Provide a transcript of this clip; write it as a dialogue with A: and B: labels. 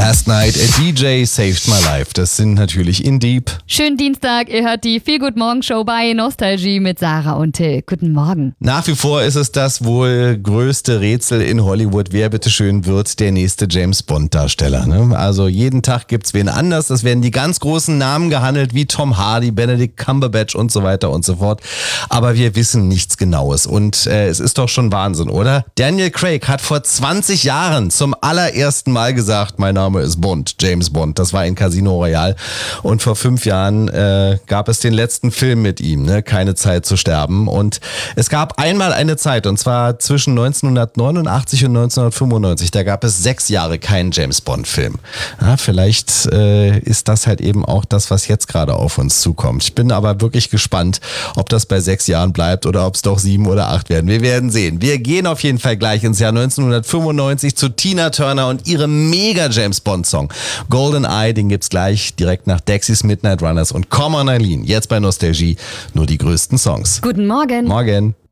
A: Last Night a DJ Saved My Life. Das sind natürlich In Deep.
B: Schönen Dienstag, ihr hört die Feel Good Morgen Show bei Nostalgie mit Sarah und Till. Guten Morgen.
A: Nach wie vor ist es das wohl größte Rätsel in Hollywood. Wer bitteschön wird der nächste James Bond Darsteller? Ne? Also jeden Tag gibt's wen anders. Es werden die ganz großen Namen gehandelt wie Tom Hardy, Benedict Cumberbatch und so weiter und so fort. Aber wir wissen nichts Genaues. Und es ist doch schon Wahnsinn, oder? Daniel Craig hat vor 20 Jahren zum allerersten Mal gesagt, mein Name ist Bond, James Bond. Das war in Casino Royale. Und vor 5 Jahren gab es den letzten Film mit ihm, ne? Keine Zeit zu sterben. Und es gab einmal eine Zeit, und zwar zwischen 1989 und 1995. Da gab es 6 Jahre keinen James Bond Film. Ja, vielleicht ist das halt eben auch das, was jetzt gerade auf uns zukommt. Ich bin aber wirklich gespannt, ob das bei 6 Jahren bleibt oder ob es doch 7 oder 8 werden. Wir werden sehen. Wir gehen auf jeden Fall gleich ins Jahr 1995 zu Tina Turner und ihrem mega James Bond Song Golden Eye. Den gibt's gleich direkt nach Dexys Midnight Runners und Come on Eileen. Jetzt bei Nostalgie nur die größten Songs.
B: Guten Morgen.
A: Morgen.